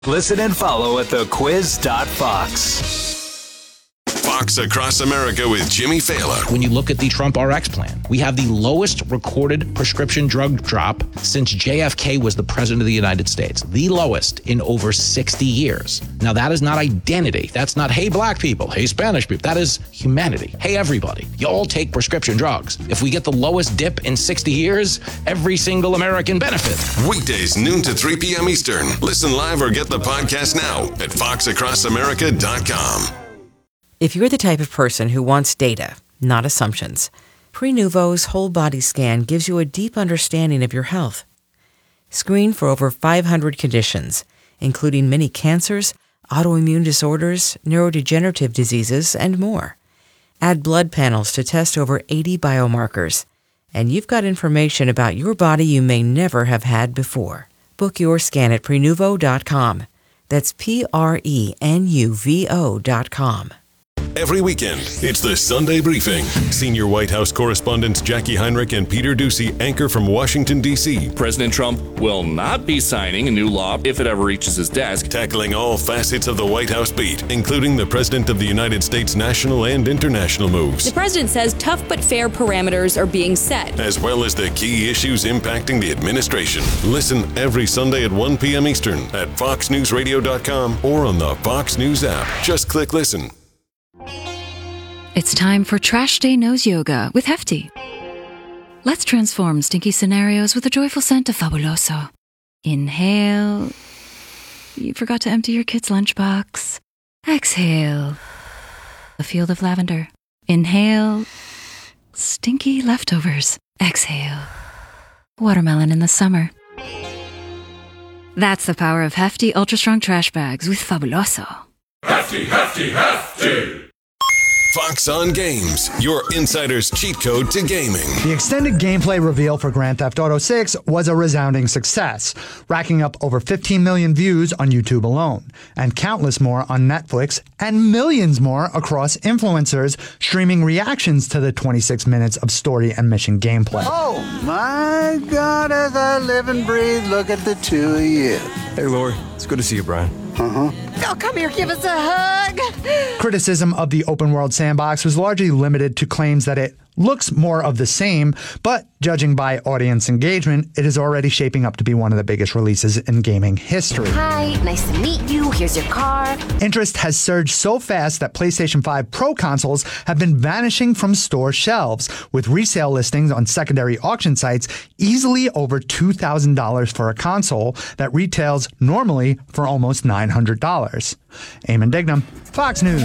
Listen and follow at thequiz.fox. Fox Across America with Jimmy Fallon. When you look at the Trump RX plan, we have the lowest recorded prescription drug drop since JFK was the president of the United States. The lowest in over 60 years. Now, that is not identity. That's not, hey, black people, hey, Spanish people. That is humanity. Hey, everybody, you all take prescription drugs. If we get the lowest dip in 60 years, every single American benefits. Weekdays, noon to 3 p.m. Eastern. Listen live or get the podcast now at foxacrossamerica.com. If you're the type of person who wants data, not assumptions, Prenuvo's whole body scan gives you a deep understanding of your health. Screen for over 500 conditions, including many cancers, autoimmune disorders, neurodegenerative diseases, and more. Add blood panels to test over 80 biomarkers. And you've got information about your body you may never have had before. Book your scan at Prenuvo.com. That's Prenuvo.com. Every weekend, it's the Sunday Briefing. Senior White House correspondents Jackie Heinrich and Peter Doocy anchor from Washington, D.C. President Trump will not be signing a new law if it ever reaches his desk. Tackling all facets of the White House beat, including the President of the United States' national and international moves. The president says tough but fair parameters are being set, as well as the key issues impacting the administration. Listen every Sunday at 1 p.m. Eastern at foxnewsradio.com or on the Fox News app. Just click listen. It's time for Trash Day Nose Yoga with Hefty. Let's transform stinky scenarios with a joyful scent of Fabuloso. Inhale. You forgot to empty your kid's lunchbox. Exhale. A field of lavender. Inhale. Stinky leftovers. Exhale. Watermelon in the summer. That's the power of Hefty Ultra Strong Trash Bags with Fabuloso. Hefty, hefty, hefty! Fox on Games, your insider's cheat code to gaming. The extended gameplay reveal for Grand Theft Auto 6 was a resounding success, racking up over 15 million views on YouTube alone, and countless more on Netflix, and millions more across influencers streaming reactions to the 26 minutes of story and mission gameplay. Oh my God, as I live and breathe, look at the two of you. Hey, Lori, it's good to see you, Brian. Uh-huh. Oh, come here, give us a hug. Criticism of the open world sandbox was largely limited to claims that it looks more of the same, but judging by audience engagement, it is already shaping up to be one of the biggest releases in gaming history. Hi, nice to meet you. Here's your car. Interest has surged so fast that PlayStation 5 Pro consoles have been vanishing from store shelves, with resale listings on secondary auction sites easily over $2,000 for a console that retails normally for almost $900. Eamon Dignam, Fox News.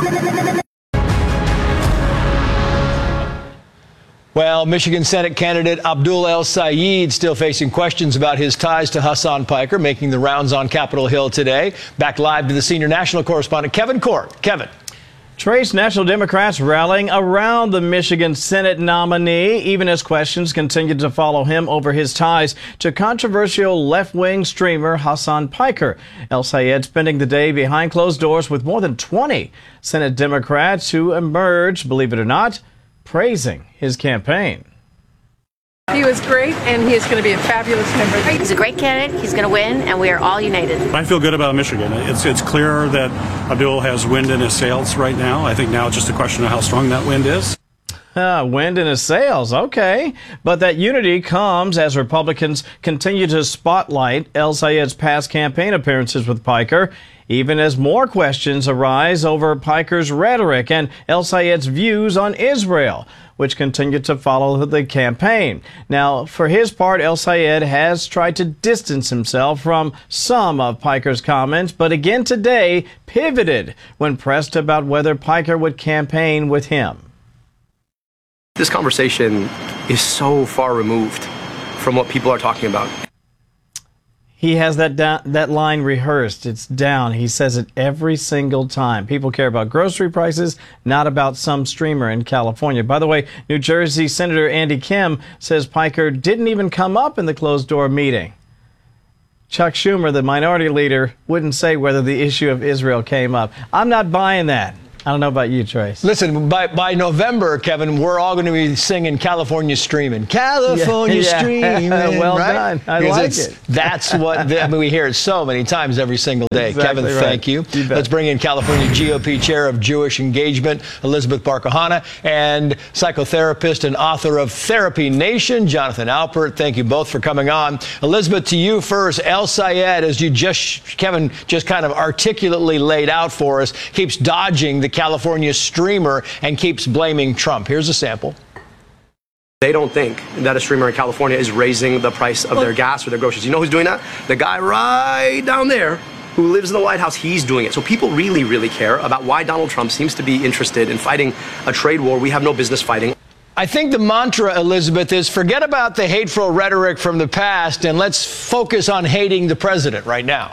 Well, Michigan Senate candidate Abdul El-Sayed still facing questions about his ties to Hasan Piker, making the rounds on Capitol Hill today. Back live to the senior national correspondent, Kevin Court. Kevin. Trace, National Democrats rallying around the Michigan Senate nominee, even as questions continue to follow him over his ties to controversial left-wing streamer Hasan Piker. El-Sayed spending the day behind closed doors with more than 20 Senate Democrats who emerged, believe it or not, praising his campaign. He was great, and he is going to be a fabulous member. He's a great candidate. He's going to win, and we are all united. I feel good about Michigan. It's clear that Abdul has wind in his sails right now. I think now it's just a question of how strong that wind is. Wind in his sails, okay. But that unity comes as Republicans continue to spotlight El-Sayed's past campaign appearances with Piker, even as more questions arise over Piker's rhetoric and El-Sayed's views on Israel, which continue to follow the campaign. Now, for his part, El-Sayed has tried to distance himself from some of Piker's comments, but again today pivoted when pressed about whether Piker would campaign with him. This conversation is so far removed from what people are talking about. He has that line rehearsed. It's down. He says it every single time. People care about grocery prices, not about some streamer in California. By the way, New Jersey Senator Andy Kim says Piker didn't even come up in the closed-door meeting. Chuck Schumer, the minority leader, wouldn't say whether the issue of Israel came up. I'm not buying that. I don't know about you, Trace. Listen, by November, Kevin, we're all going to be singing California Streaming. California Streaming. Well right? done. I like it. That's what, we hear it so many times every single day. Exactly Kevin, right. thank you. Let's bring in California GOP Chair of Jewish Engagement, Elizabeth Barkahana, and psychotherapist and author of Therapy Nation, Jonathan Alpert. Thank you both for coming on. Elizabeth, to you first. El Sayed, as Kevin just kind of articulately laid out for us, keeps dodging the California streamer and keeps blaming Trump. Here's a sample. They don't think that a streamer in California is raising the price of their gas or their groceries. You know who's doing that? The guy right down there who lives in the White House. He's doing it. So people really, really care about why Donald Trump seems to be interested in fighting a trade war we have no business fighting. I think the mantra, Elizabeth, is forget about the hateful rhetoric from the past and let's focus on hating the president right now.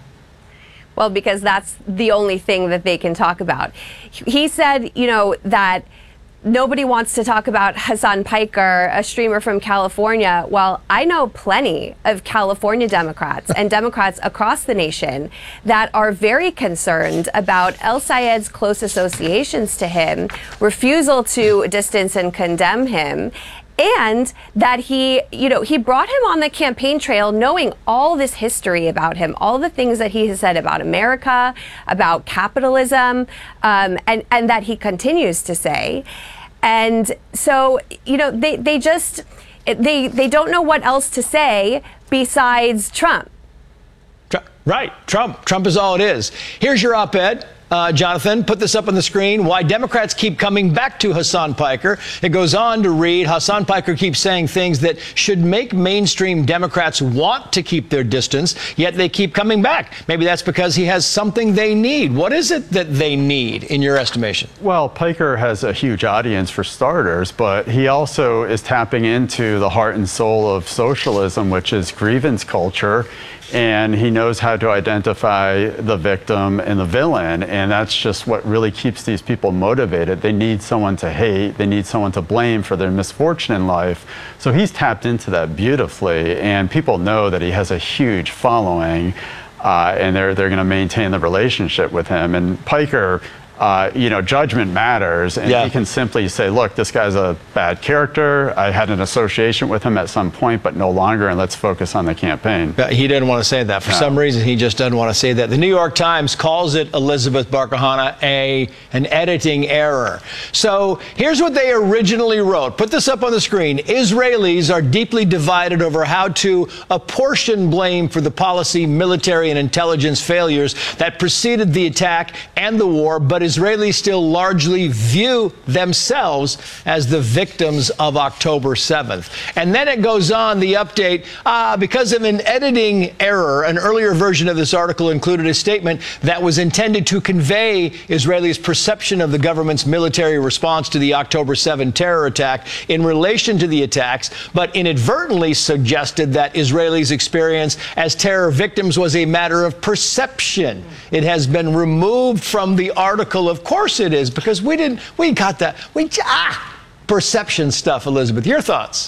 Well, because that's the only thing that they can talk about. He said, that nobody wants to talk about Hassan Piker, a streamer from California. Well, I know plenty of California Democrats and Democrats across the nation that are very concerned about El Sayed's close associations to him, refusal to distance and condemn him, and that he brought him on the campaign trail knowing all this history about him, all the things that he has said about America, about capitalism, and that he continues to say. And so, they don't know what else to say besides Trump. Right. Trump is all it is. Here's your op-ed. Jonathan, put this up on the screen. Why Democrats keep coming back to Hassan Piker. It goes on to read, Hassan Piker keeps saying things that should make mainstream Democrats want to keep their distance, yet they keep coming back. Maybe that's because he has something they need. What is it that they need, in your estimation? Well, Piker has a huge audience for starters, but he also is tapping into the heart and soul of socialism, which is grievance culture. And he knows how to identify the victim and the villain. And that's just what really keeps these people motivated. They need someone to hate. They need someone to blame for their misfortune in life. So he's tapped into that beautifully. And people know that he has a huge following. And they're going to maintain the relationship with him. And Piker, judgment matters, and he can simply say, look, this guy's a bad character. I had an association with him at some point, but no longer, and let's focus on the campaign. He didn't want to say that. For some reason, he just doesn't want to say that. The New York Times calls it, Elizabeth Barkahana, an editing error. So here's what they originally wrote. Put this up on the screen. Israelis are deeply divided over how to apportion blame for the policy, military, and intelligence failures that preceded the attack and the war, but Israelis still largely view themselves as the victims of October 7th. And then it goes on, the update, because of an editing error, an earlier version of this article included a statement that was intended to convey Israelis' perception of the government's military response to the October 7 terror attack in relation to the attacks, but inadvertently suggested that Israelis' experience as terror victims was a matter of perception. It has been removed from the article. Of course it is, because we got that. Perception stuff, Elizabeth. Your thoughts?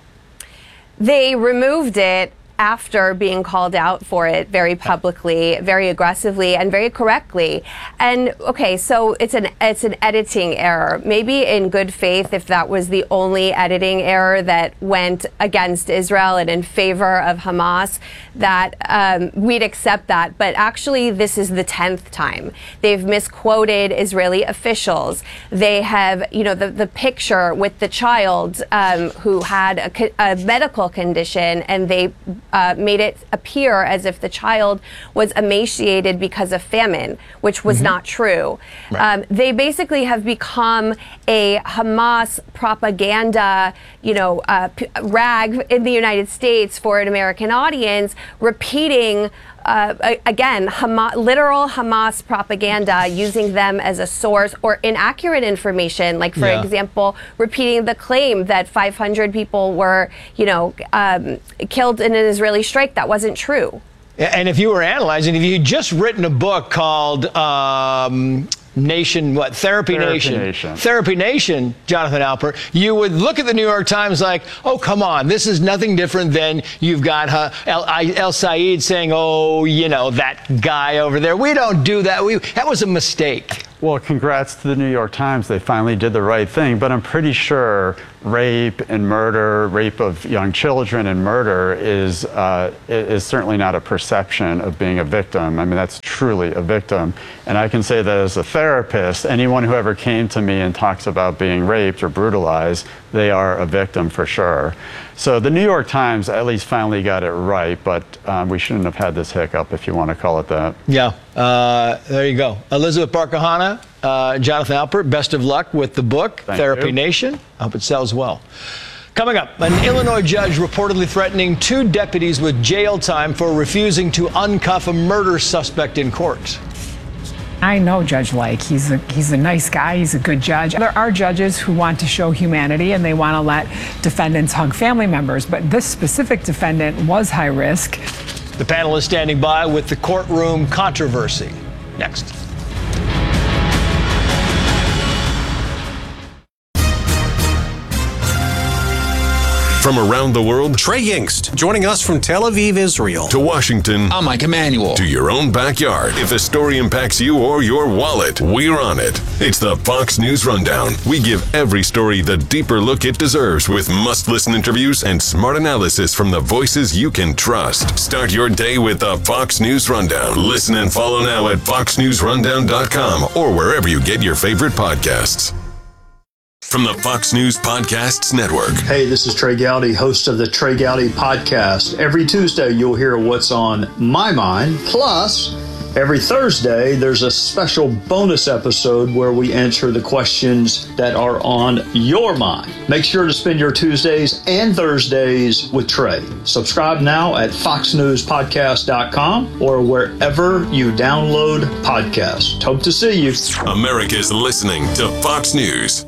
They removed it after being called out for it very publicly, very aggressively, and very correctly. And okay, so it's an editing error. Maybe in good faith, if that was the only editing error that went against Israel and in favor of Hamas, that we'd accept that. But actually, this is the 10th time they've misquoted Israeli officials. They have, the picture with the child who had a medical condition, and they made it appear as if the child was emaciated because of famine, which was not true. Right. They basically have become a Hamas propaganda, rag in the United States for an American audience, repeating again, literal Hamas propaganda, using them as a source, or inaccurate information, like, for example, repeating the claim that 500 people were, killed in an Israeli strike. That wasn't true. And if you were analyzing, if you had just written a book called Therapy Nation, Jonathan Alpert, you would look at the New York Times like, oh, come on, this is nothing different than you've got El Sayed saying, oh, that guy over there. We don't do that. That was a mistake. Well, congrats to the New York Times. They finally did the right thing. But I'm pretty sure rape and murder, rape of young children and murder is certainly not a perception of being a victim. I mean, that's truly a victim. And I can say that as a therapist, anyone who ever came to me and talks about being raped or brutalized, they are a victim for sure. So the New York Times at least finally got it right, but we shouldn't have had this hiccup, if you want to call it that. Yeah, there you go. Elizabeth Barkahana, Jonathan Alpert, best of luck with the book, Therapy Nation. I hope it sells well. Coming up, an Illinois judge reportedly threatening 2 deputies with jail time for refusing to uncuff a murder suspect in court. I know Judge Like. He's a nice guy. He's a good judge. There are judges who want to show humanity and they want to let defendants hug family members, but this specific defendant was high risk. The panel is standing by with the courtroom controversy. Next. From around the world, Trey Yingst, joining us from Tel Aviv, Israel. To Washington, I'm Mike Emanuel. To your own backyard. If a story impacts you or your wallet, we're on it. It's the Fox News Rundown. We give every story the deeper look it deserves with must-listen interviews and smart analysis from the voices you can trust. Start your day with the Fox News Rundown. Listen and follow now at foxnewsrundown.com or wherever you get your favorite podcasts. From the Fox News Podcasts Network. Hey, this is Trey Gowdy, host of the Trey Gowdy Podcast. Every Tuesday, you'll hear what's on my mind. Plus, every Thursday, there's a special bonus episode where we answer the questions that are on your mind. Make sure to spend your Tuesdays and Thursdays with Trey. Subscribe now at foxnewspodcast.com or wherever you download podcasts. Hope to see you. America's listening to Fox News.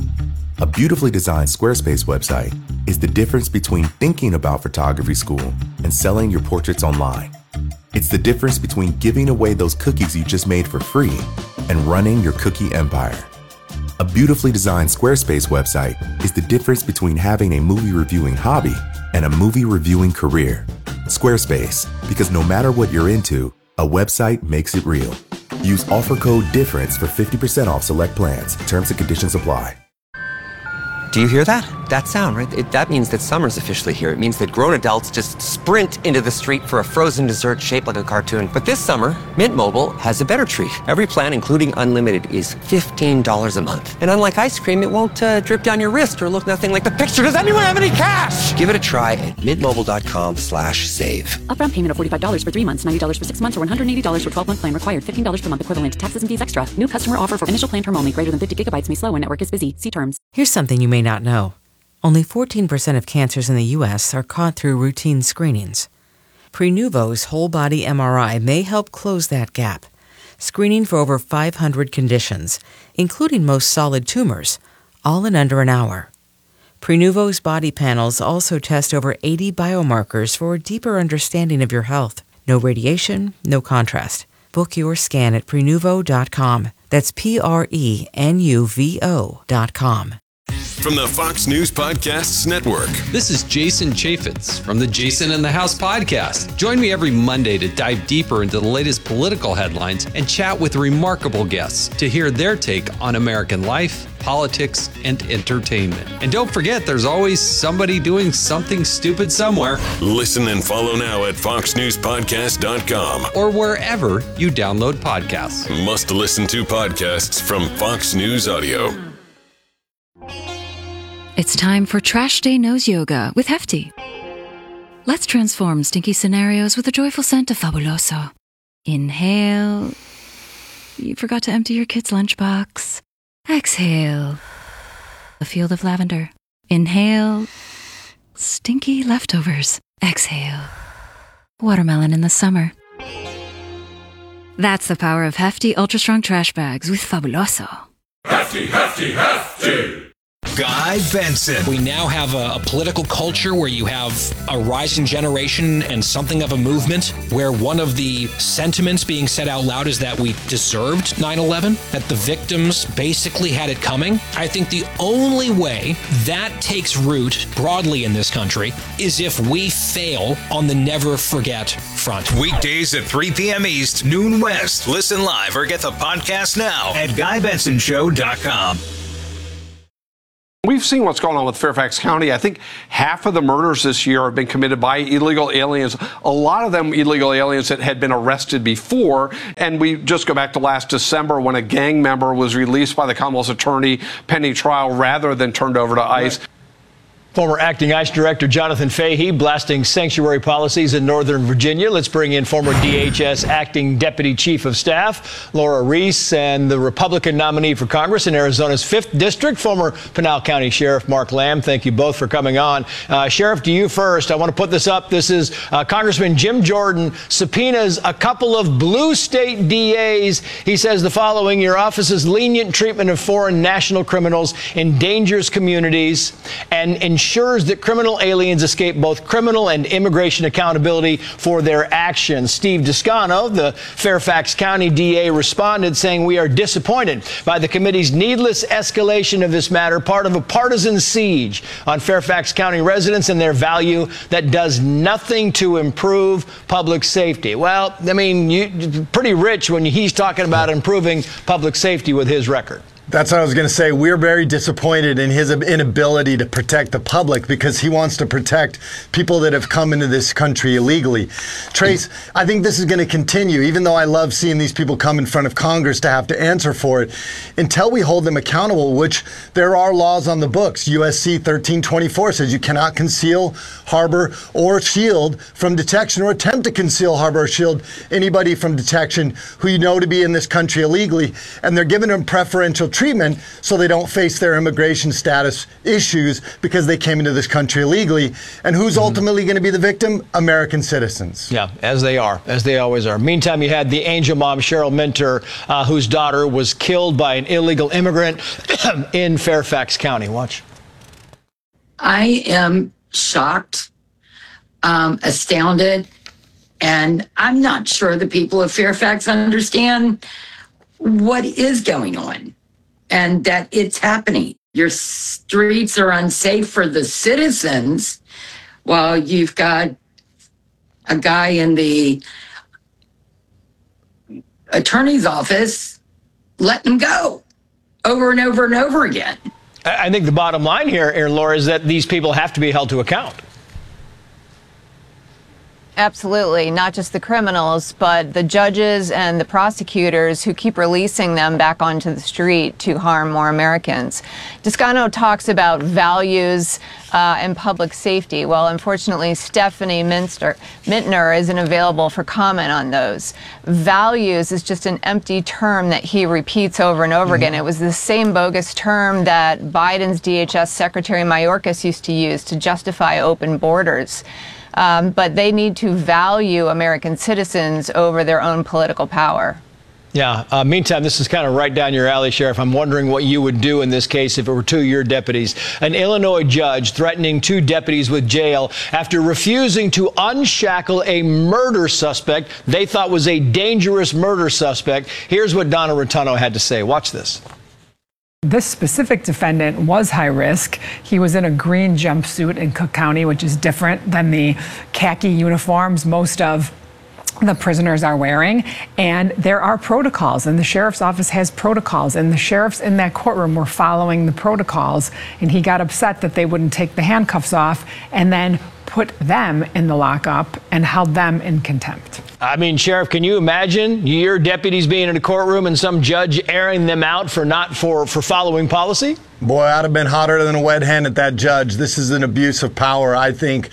A beautifully designed Squarespace website is the difference between thinking about photography school and selling your portraits online. It's the difference between giving away those cookies you just made for free and running your cookie empire. A beautifully designed Squarespace website is the difference between having a movie reviewing hobby and a movie reviewing career. Squarespace, because no matter what you're into, a website makes it real. Use offer code DIFFERENCE for 50% off select plans. Terms and conditions apply. Do you hear that? That sound, right? That means that summer's officially here. It means that grown adults just sprint into the street for a frozen dessert shaped like a cartoon. But this summer, Mint Mobile has a better treat. Every plan, including unlimited, is $15 a month. And unlike ice cream, it won't drip down your wrist or look nothing like the picture. Does anyone have any cash? Give it a try at mintmobile.com/save. Upfront payment of $45 for 3 months, $90 for 6 months, or $180 for 12-month plan required. $15 per month equivalent. Taxes and fees extra. New customer offer for initial plan term only. Greater than 50 gigabytes may slow when network is busy. See terms. Here's something you may not know. Only 14% of cancers in the U.S. are caught through routine screenings. Prenuvo's whole-body MRI may help close that gap, screening for over 500 conditions, including most solid tumors, all in under an hour. Prenuvo's body panels also test over 80 biomarkers for a deeper understanding of your health. No radiation, no contrast. Book your scan at Prenuvo.com. That's Prenuvo.com. From the Fox News Podcasts Network. This is Jason Chaffetz from the Jason in the House podcast. Join me every Monday to dive deeper into the latest political headlines and chat with remarkable guests to hear their take on American life, politics, and entertainment. And don't forget, there's always somebody doing something stupid somewhere. Listen and follow now at foxnewspodcast.com or wherever you download podcasts. Must listen to podcasts from Fox News Audio. It's time for Trash Day Nose Yoga with Hefty. Let's transform stinky scenarios with a joyful scent of Fabuloso. Inhale. You forgot to empty your kid's lunchbox. Exhale. A field of lavender. Inhale. Stinky leftovers. Exhale. Watermelon in the summer. That's the power of Hefty Ultra Strong Trash Bags with Fabuloso. Hefty, hefty, hefty! Guy Benson. We now have a political culture where you have a rising generation and something of a movement where one of the sentiments being said out loud is that we deserved 9/11, that the victims basically had it coming. I think the only way that takes root broadly in this country is if we fail on the never forget front. Weekdays at 3 p.m. East, noon West. Listen live or get the podcast now at GuyBensonShow.com. We've seen what's going on with Fairfax County. I think half of the murders this year have been committed by illegal aliens. A lot of them illegal aliens that had been arrested before. And we just go back to last December when a gang member was released by the Commonwealth's attorney pending trial rather than turned over to ICE. Former acting ICE Director Jonathan Fahey blasting sanctuary policies in Northern Virginia. Let's bring in former DHS Acting Deputy Chief of Staff Laura Reese and the Republican nominee for Congress in Arizona's 5th District, former Pinal County Sheriff Mark Lamb. Thank you both for coming on. Sheriff, to you first. I want to put this up. This is Congressman Jim Jordan subpoenas a couple of blue state DAs. He says the following: your office's lenient treatment of foreign national criminals endangers communities and ensures that criminal aliens escape both criminal and immigration accountability for their actions. Steve Descano, the Fairfax County DA, responded saying, we are disappointed by the committee's needless escalation of this matter, part of a partisan siege on Fairfax County residents and their value that does nothing to improve public safety. Well, I mean, you're pretty rich when he's talking about improving public safety with his record. That's what I was going to say. We're very disappointed in his inability to protect the public because he wants to protect people that have come into this country illegally. Trace, I think this is going to continue, even though I love seeing these people come in front of Congress to have to answer for it, until we hold them accountable, which there are laws on the books. USC 1324 says you cannot conceal, harbor, or shield from detection or attempt to conceal, harbor, or shield anybody from detection who you know to be in this country illegally. And they're giving them preferential treatment so they don't face their immigration status issues because they came into this country illegally. And who's ultimately going to be the victim? American citizens. Yeah, as they are, as they always are. Meantime, you had the angel mom, Cheryl Minter, whose daughter was killed by an illegal immigrant in Fairfax County. Watch. I am shocked, astounded, and I'm not sure the people of Fairfax understand what is going on and that it's happening. Your streets are unsafe for the citizens while you've got a guy in the attorney's office letting them go over and over and over again. I think the bottom line here, Laura, is that these people have to be held to account. Absolutely. Not just the criminals, but the judges and the prosecutors who keep releasing them back onto the street to harm more Americans. Descano talks about values and public safety. Well, unfortunately, Stephanie Mintner isn't available for comment on those. Values is just an empty term that he repeats over and over again. It was the same bogus term that Biden's DHS Secretary Mayorkas used to use to justify open borders. But they need to value American citizens over their own political power. Yeah. Meantime, this is kind of right down your alley, Sheriff. I'm wondering what you would do in this case if it were two of your deputies. An Illinois judge threatening two deputies with jail after refusing to unshackle a murder suspect they thought was a dangerous murder suspect. Here's what Donna Rotuno had to say. Watch this. This specific defendant was high risk. He was in a green jumpsuit in Cook County, which is different than the khaki uniforms most of the prisoners are wearing. And there are protocols, and the sheriff's office has protocols, and the sheriffs in that courtroom were following the protocols, and he got upset that they wouldn't take the handcuffs off and then put them in the lockup and held them in contempt. I mean, Sheriff, can you imagine your deputies being in a courtroom and some judge airing them out for following policy? Boy, I'd have been hotter than a wet hen at that judge. This is an abuse of power. I think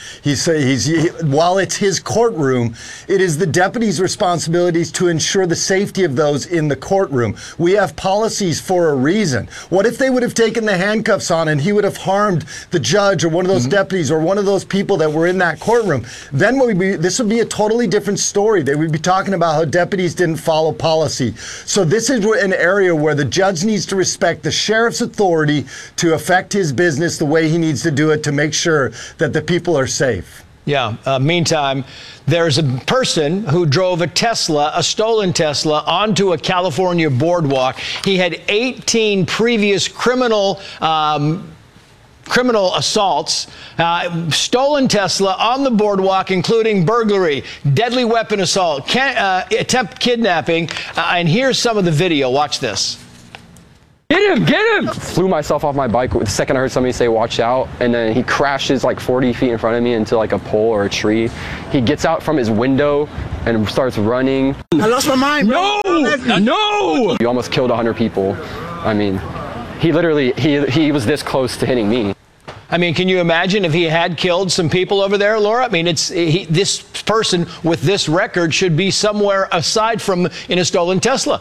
while it's his courtroom, it is the deputy's responsibilities to ensure the safety of those in the courtroom. We have policies for a reason. What if they would have taken the handcuffs on and he would have harmed the judge or one of those deputies or one of those people that were in that courtroom? Then this would be a totally different story. They would be talking about how deputies didn't follow policy. So this is an area where the judge needs to respect the sheriff's authority to affect his business the way he needs to do it to make sure that the people are safe. Yeah. Meantime, there's a person who drove a stolen Tesla, onto a California boardwalk. He had 18 previous criminal criminal assaults, stolen Tesla on the boardwalk, including burglary, deadly weapon assault, attempt kidnapping. And here's some of the video. Watch this. Get him! Get him! Flew myself off my bike the second I heard somebody say watch out, and then he crashes like 40 feet in front of me into like a pole or a tree. He gets out from his window and starts running. I lost my mind, bro. No! He almost killed 100 people. I mean, he literally, he was this close to hitting me. I mean, can you imagine if he had killed some people over there, Laura? I mean, this person with this record should be somewhere aside from in a stolen Tesla.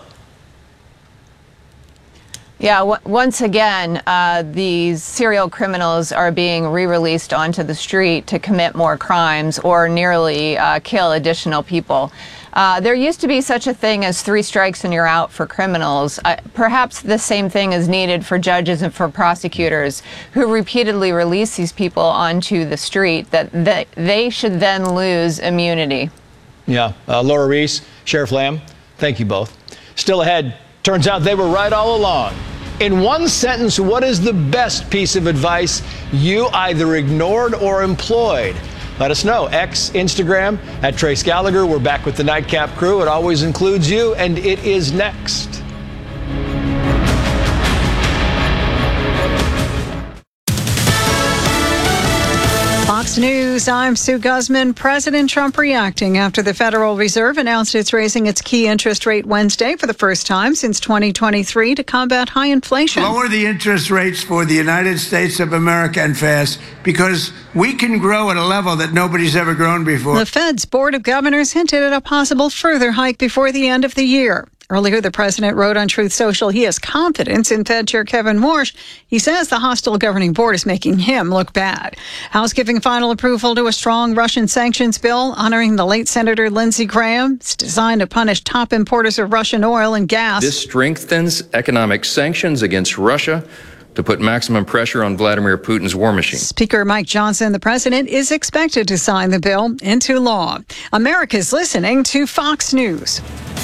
Yeah, once again, these serial criminals are being re-released onto the street to commit more crimes or nearly kill additional people. There used to be such a thing as 3 strikes and you're out for criminals. Perhaps the same thing is needed for judges and for prosecutors who repeatedly release these people onto the street, that they should then lose immunity. Yeah, Laura Reese, Sheriff Lamb, thank you both. Still ahead, turns out they were right all along. In one sentence, what is the best piece of advice you either ignored or employed? Let us know. X, Instagram, at Trace Gallagher. We're back with the Nightcap crew. It always includes you, and it is next. Fox News, I'm Sue Guzman. President Trump reacting after the Federal Reserve announced it's raising its key interest rate Wednesday for the first time since 2023 to combat high inflation. Lower the interest rates for the United States of America and fast, because we can grow at a level that nobody's ever grown before. The Fed's Board of Governors hinted at a possible further hike before the end of the year. Earlier, the president wrote on Truth Social he has confidence in Fed Chair Kevin Warsh. He says the hostile governing board is making him look bad. House giving final approval to a strong Russian sanctions bill honoring the late Senator Lindsey Graham. It's designed to punish top importers of Russian oil and gas. This strengthens economic sanctions against Russia to put maximum pressure on Vladimir Putin's war machine. Speaker Mike Johnson, the president, is expected to sign the bill into law. America's listening to Fox News.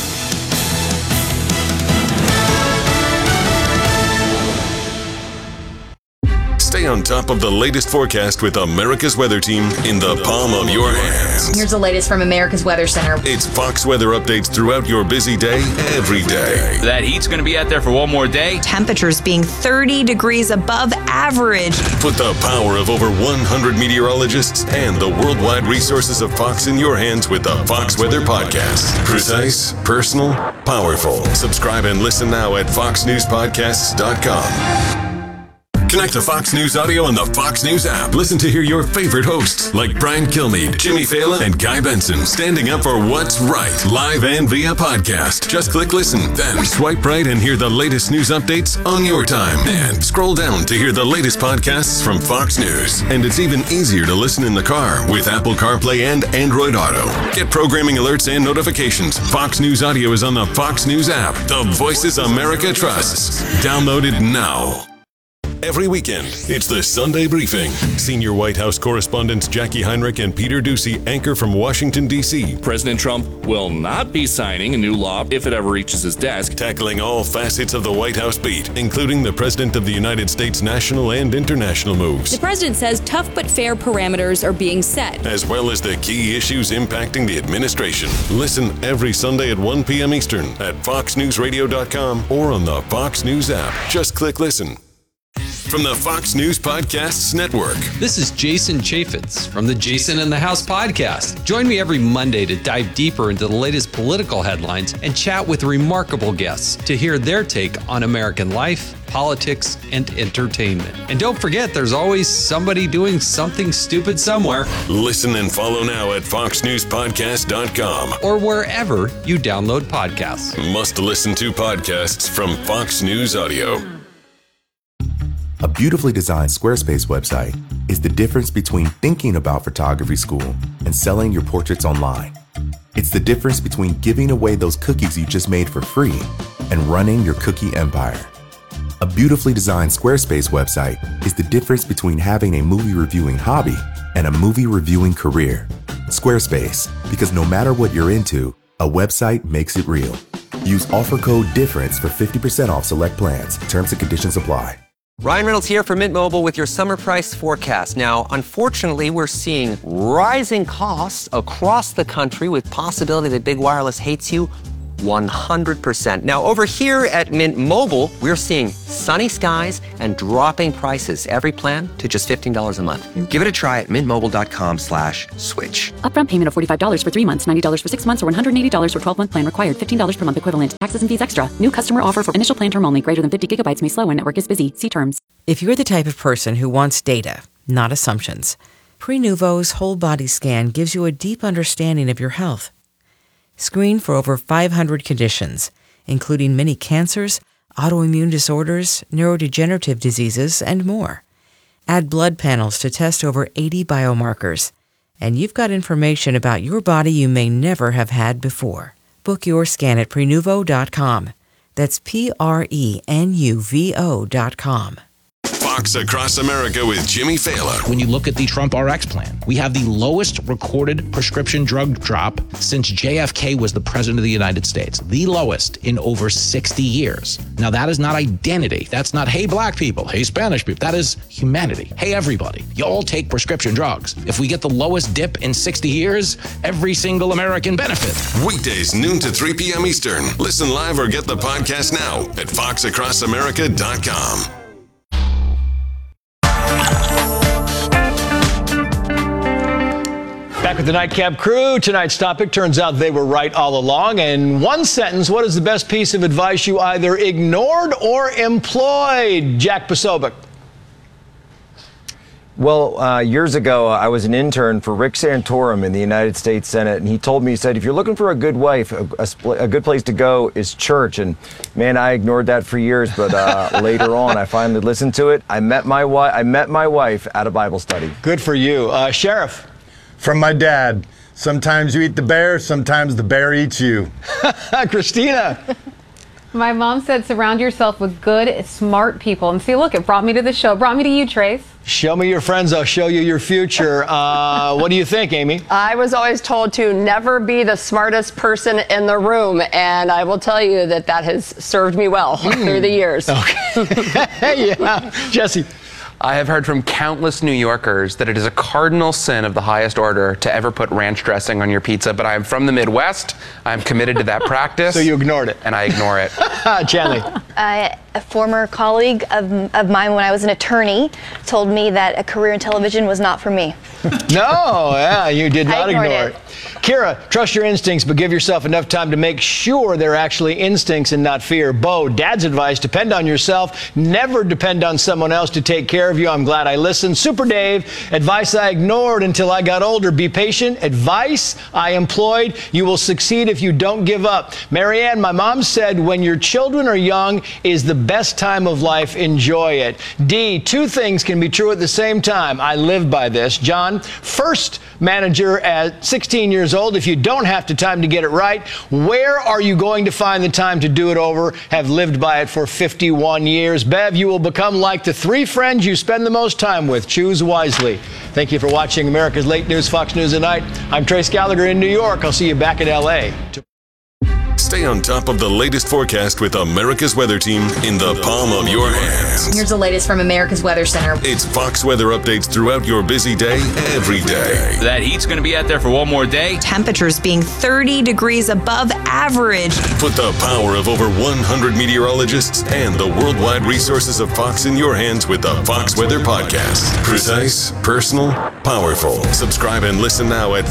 Stay on top of the latest forecast with America's Weather Team in the palm of your hands. Here's the latest from America's Weather Center. It's Fox weather updates throughout your busy day, every day. That heat's going to be out there for one more day. Temperatures being 30 degrees above average. Put the power of over 100 meteorologists and the worldwide resources of Fox in your hands with the Fox Weather Podcast. Precise, personal, powerful. Subscribe and listen now at foxnewspodcasts.com. Connect to Fox News Audio on the Fox News app. Listen to hear your favorite hosts like Brian Kilmeade, Jimmy Fallon, and Guy Benson standing up for what's right, live and via podcast. Just click listen, then swipe right and hear the latest news updates on your time. And scroll down to hear the latest podcasts from Fox News. And it's even easier to listen in the car with Apple CarPlay and Android Auto. Get programming alerts and notifications. Fox News Audio is on the Fox News app. The voices America trusts. Download it now. Every weekend, it's the Sunday Briefing. Senior White House correspondents Jackie Heinrich and Peter Doocy anchor from Washington, D.C. President Trump will not be signing a new law if it ever reaches his desk. Tackling all facets of the White House beat, including the President of the United States' national and international moves. The president says tough but fair parameters are being set, as well as the key issues impacting the administration. Listen every Sunday at 1 p.m. Eastern at foxnewsradio.com or on the Fox News app. Just click listen. From the Fox News Podcasts Network. This is Jason Chaffetz from the Jason in the House podcast. Join me every Monday to dive deeper into the latest political headlines and chat with remarkable guests to hear their take on American life, politics, and entertainment. And don't forget, there's always somebody doing something stupid somewhere. Listen and follow now at foxnewspodcast.com or wherever you download podcasts. Must listen to podcasts from Fox News Audio. A beautifully designed Squarespace website is the difference between thinking about photography school and selling your portraits online. It's the difference between giving away those cookies you just made for free and running your cookie empire. A beautifully designed Squarespace website is the difference between having a movie reviewing hobby and a movie reviewing career. Squarespace, because no matter what you're into, a website makes it real. Use offer code DIFFERENCE for 50% off select plans. Terms and conditions apply. Ryan Reynolds here from Mint Mobile with your summer price forecast. Now, unfortunately, we're seeing rising costs across the country with possibility that big wireless hates you 100%. Now, over here at Mint Mobile, we're seeing sunny skies and dropping prices. Every plan to just $15 a month. Give it a try at mintmobile.com/switch. Upfront payment of $45 for 3 months, $90 for 6 months, or $180 for 12-month plan required. $15 per month equivalent. Taxes and fees extra. New customer offer for initial plan term only. Greater than 50 gigabytes may slow when network is busy. See terms. If you're the type of person who wants data, not assumptions, Prenuvo's whole body scan gives you a deep understanding of your health. Screen for over 500 conditions, including many cancers, autoimmune disorders, neurodegenerative diseases, and more. Add blood panels to test over 80 biomarkers. And you've got information about your body you may never have had before. Book your scan at Prenuvo.com. That's Prenuvo.com. Fox Across America with Jimmy Fallon. When you look at the Trump RX plan, we have the lowest recorded prescription drug drop since JFK was the president of the United States. The lowest in over 60 years. Now, that is not identity. That's not, hey, black people, hey, Spanish people. That is humanity. Hey, everybody, you all take prescription drugs. If we get the lowest dip in 60 years, every single American benefits. Weekdays, noon to 3 p.m. Eastern. Listen live or get the podcast now at foxacrossamerica.com. Back with the Nightcap crew. Tonight's topic, turns out they were right all along. And one sentence, what is the best piece of advice you either ignored or employed? Jack Posobiec. Well, years ago, I was an intern for Rick Santorum in the United States Senate, and he told me, he said, if you're looking for a good wife, a good place to go is church. And man, I ignored that for years, but later on, I finally listened to it. I met my wife at a Bible study. Good for you. Sheriff. From my dad. Sometimes you eat the bear, sometimes the bear eats you. Christina. My mom said surround yourself with good, smart people. And see, look, it brought me to the show. Brought me to you, Trace. Show me your friends, I'll show you your future. What do you think, Amy? I was always told to never be the smartest person in the room, and I will tell you that that has served me well through the years. Okay. Yeah. Jesse. I have heard from countless New Yorkers that it is a cardinal sin of the highest order to ever put ranch dressing on your pizza, but I am from the Midwest. I'm committed to that practice. So you ignored it. And I ignore it. Chandler. A former colleague of mine when I was an attorney told me that a career in television was not for me. No, yeah, you did not ignore it. it. Kira, trust your instincts, but give yourself enough time to make sure they're actually instincts and not fear. Bo, Dad's advice, depend on yourself. Never depend on someone else to take care of you. I'm glad I listened. Super Dave, advice I ignored until I got older. Be patient. Advice I employed. You will succeed if you don't give up. Marianne, my mom said when your children are young is the best time of life. Enjoy it. D, two things can be true at the same time. I live by this. John, first manager at 16 years old. If you don't have the time to get it right, where are you going to find the time to do it over? Have lived by it for 51 years. Bev, you will become like the three friends you spend the most time with. Choose wisely. Thank you for watching America's Late News, Fox News at Night. I'm Trace Gallagher in New York. I'll see you back in L.A. Stay on top of the latest forecast with America's Weather Team in the palm of your hands. Here's the latest from America's Weather Center. It's Fox weather updates throughout your busy day, every day. That heat's going to be out there for one more day. Temperatures being 30 degrees above average. Put the power of over 100 meteorologists and the worldwide resources of Fox in your hands with the Fox Weather Podcast. Precise, personal, powerful. Subscribe and listen now at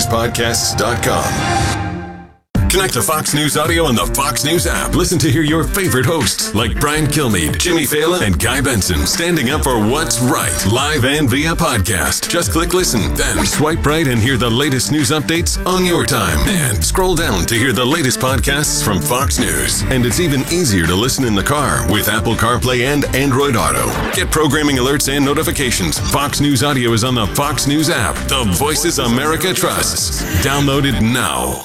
foxnewspodcasts.com. Connect to Fox News Audio on the Fox News app. Listen to hear your favorite hosts like Brian Kilmeade, Jimmy Fallon, and Guy Benson standing up for what's right, live and via podcast. Just click listen, then swipe right and hear the latest news updates on your time. And scroll down to hear the latest podcasts from Fox News. And it's even easier to listen in the car with Apple CarPlay and Android Auto. Get programming alerts and notifications. Fox News Audio is on the Fox News app. The voices America trusts. Download it now.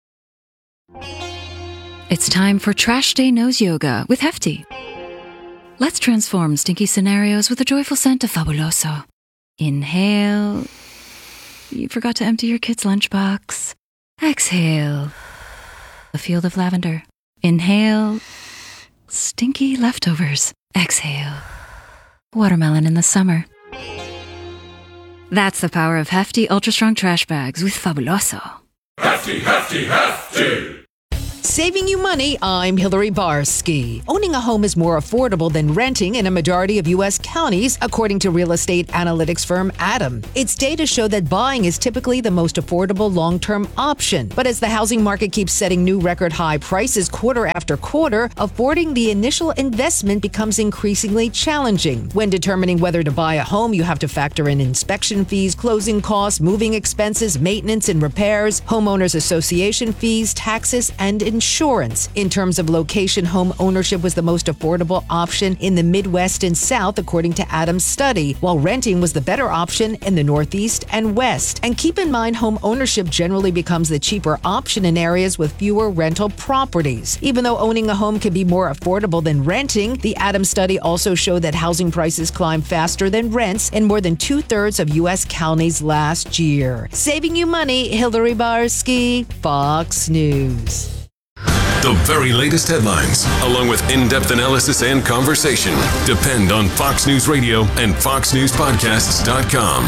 It's time for Trash Day Nose Yoga with Hefty. Let's transform stinky scenarios with a joyful scent of Fabuloso. Inhale. You forgot to empty your kid's lunchbox. Exhale. A field of lavender. Inhale. Stinky leftovers. Exhale. watermelon in the summer. That's the power of hefty, ultra-strong trash bags with Fabuloso. Hefty, hefty, hefty! Saving you money, I'm Hillary Barsky. Owning a home is more affordable than renting in a majority of U.S. counties, according to real estate analytics firm Adam. Its data show that buying is typically the most affordable long-term option. But as the housing market keeps setting new record high prices quarter after quarter, affording the initial investment becomes increasingly challenging. When determining whether to buy a home, you have to factor in inspection fees, closing costs, moving expenses, maintenance and repairs, homeowners association fees, taxes, and insurance. In terms of location, home ownership was the most affordable option in the Midwest and South, according to Adam's study, while renting was the better option in the Northeast and West. And keep in mind, home ownership generally becomes the cheaper option in areas with fewer rental properties. Even though owning a home can be more affordable than renting, the Adams study also showed that housing prices climbed faster than rents in more than 2/3 of U.S. counties last year. Saving you money, Hillary Barsky, Fox News. The very latest headlines, along with in-depth analysis and conversation, depend on Fox News Radio and FoxNewsPodcasts.com.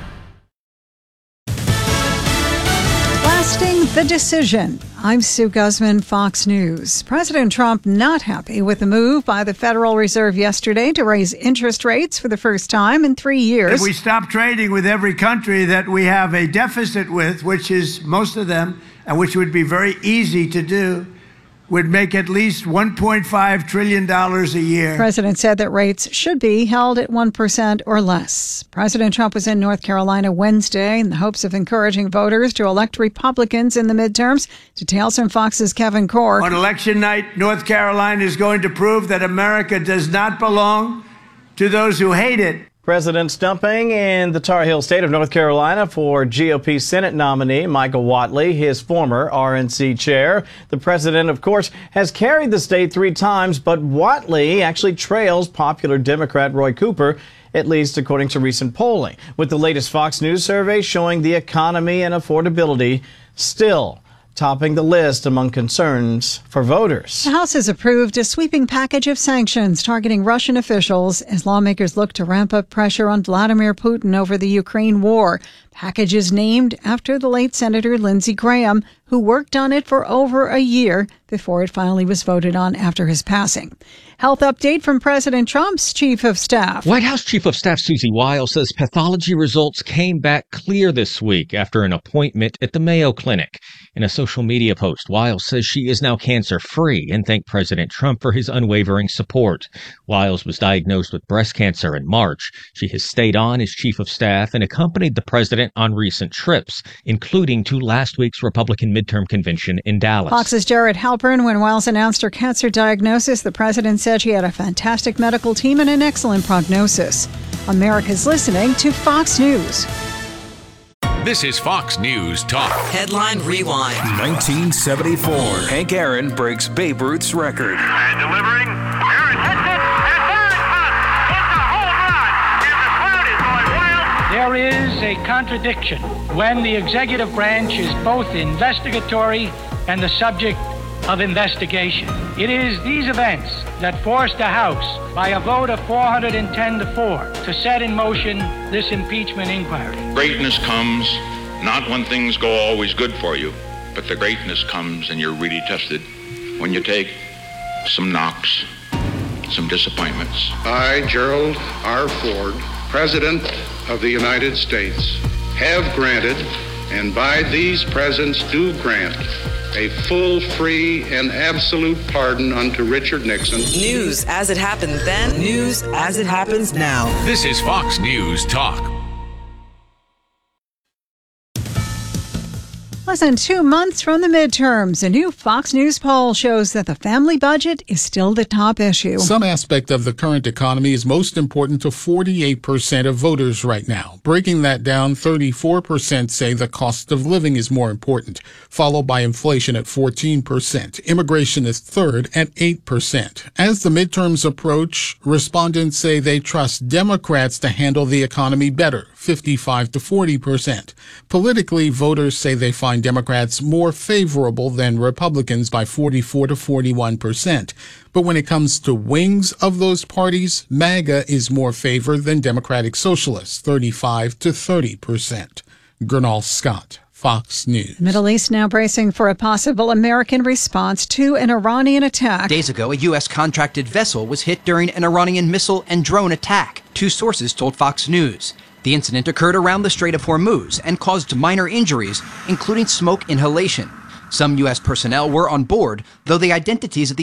Blasting the decision. I'm Sue Guzman, Fox News. President Trump not happy with the move by the Federal Reserve yesterday to raise interest rates for the first time in 3 years. If we stop trading with every country that we have a deficit with, which is most of them, and which would be very easy to do, would make at least $1.5 trillion a year. The president said that rates should be held at 1% or less. President Trump was in North Carolina Wednesday in the hopes of encouraging voters to elect Republicans in the midterms. Details from Fox's Kevin Corke. On election night, North Carolina is going to prove that America does not belong to those who hate it. President stumping in the Tar Heel state of North Carolina for GOP Senate nominee Michael Whatley, his former RNC chair. The president, of course, has carried the state 3 times, but Whatley actually trails popular Democrat Roy Cooper, at least according to recent polling, with the latest Fox News survey showing the economy and affordability still topping the list among concerns for voters. The House has approved a sweeping package of sanctions targeting Russian officials as lawmakers look to ramp up pressure on Vladimir Putin over the Ukraine war. Package is named after the late Senator Lindsey Graham, who worked on it for over a year before it finally was voted on after his passing. Health update from President Trump's Chief of Staff. White House Chief of Staff Susie Wiles says pathology results came back clear this week after an appointment at the Mayo Clinic. In a social media post, Wiles says she is now cancer-free and thanked President Trump for his unwavering support. Wiles was diagnosed with breast cancer in March. She has stayed on as Chief of Staff and accompanied the president on recent trips, including to last week's Republican midterm convention in Dallas. Fox's Jared Halpern, when Wiles announced her cancer diagnosis, the president said she had a fantastic medical team and an excellent prognosis. America's listening to Fox News. This is Fox News Talk. Headline Rewind. 1974. Hank Aaron breaks Babe Ruth's record. And delivering. Aaron hits it. And there it comes. It's a home run. And the crowd is going wild. There is a contradiction when the executive branch is both investigatory and the subject of investigation. It is these events that forced the House, by a vote of 410-4, to set in motion this impeachment inquiry. Greatness comes not when things go always good for you, but the greatness comes and you're really tested when you take some knocks, some disappointments. I, Gerald R. Ford, President of the United States, have granted, and by these presents do grant, a full, free, and absolute pardon unto Richard Nixon. News as it happened then, news as it happens now. This is Fox News Talk. Less than 2 months from the midterms, a new Fox News poll shows that the family budget is still the top issue. Some aspect of the current economy is most important to 48% of voters right now. Breaking that down, 34% say the cost of living is more important, followed by inflation at 14%. Immigration is third at 8%. As the midterms approach, respondents say they trust Democrats to handle the economy better. 55 to 40%. Politically, voters say they find Democrats more favorable than Republicans by 44 to 41%. But when it comes to wings of those parties, MAGA is more favored than Democratic Socialists, 35 to 30%. Gernal Scott, Fox News. The Middle East now bracing for a possible American response to an Iranian attack. Days ago, a U.S. contracted vessel was hit during an Iranian missile and drone attack, two sources told Fox News. The incident occurred around the Strait of Hormuz and caused minor injuries, including smoke inhalation. Some U.S. personnel were on board, though the identities of the